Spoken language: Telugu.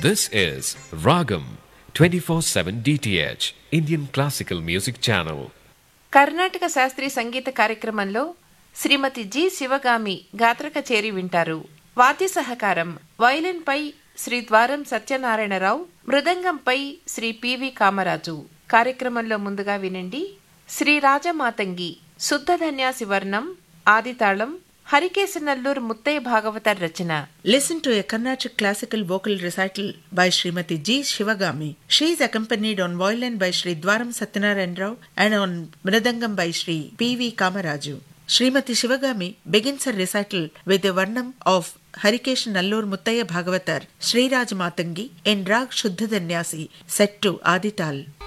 This is Ragam 24/7 DTH Indian Classical Music Channel. Karnataka శాస్త్రీయ సంగీత కార్యక్రమంలో శ్రీమతి జి శివగామి గాత్ర కచేరి వింటారు. వాద్య సహకారం వయలిన్పై శ్రీ ద్వారం సత్యనారాయణరావు, మృదంగంపై శ్రీ పివి కామరాజు. కార్యక్రమంలో ముందుగా వినండి శ్రీ రాజమాతంగి శుద్ధ ధన్యాసి వర్ణం ఆదితాళం హరికేశనల్లూరు ముత్తయ్య భాగవత రచన. Listen to a Carnatic classical vocal recital by Srimati G. Shivagami. She is accompanied on violin by Sri Dwaram Satyanarayan Rao and on mridangam by Sri P.V. Kamaraju. Srimati Shivagami begins her recital with a varnam of Harikeshan Nallur Muttaya Bhagavatar Sri Raj Matangi in Rag Shuddha Danyasi set to Adital.